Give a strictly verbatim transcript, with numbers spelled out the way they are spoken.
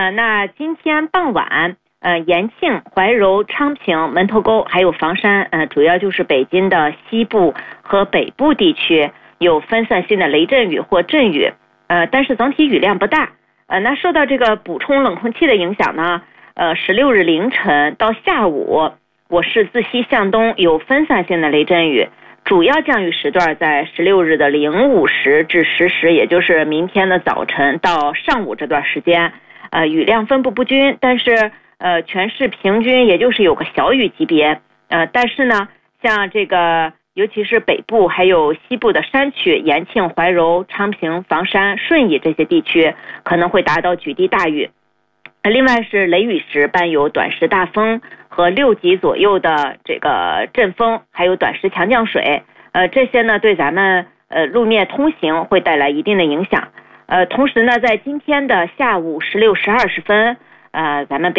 呃，那今天傍晚，呃，延庆、怀柔、昌平、门头沟还有房山，呃，主要就是北京的西部和北部地区有分散性的雷阵雨或阵雨，呃，但是总体雨量不大。呃，那受到这个补充冷空气的影响呢，呃，十六日凌晨到下午，我市自西向东有分散性的雷阵雨。主要降雨时段在十六日的零五时至十时，也就是明天的早晨到上午这段时间，呃，雨量分布不均，但是呃，全市平均也就是有个小雨级别，呃，但是呢，像这个尤其是北部还有西部的山区，延庆、怀柔、昌平、房山、顺义这些地区可能会达到局地大雨。另外是雷雨时伴有短时大风和六级左右的这个阵风，还有短时强降水，呃，这些呢对咱们呃路面通行会带来一定的影响。呃，同时呢，在今天的下午十六时二十分，呃，咱们北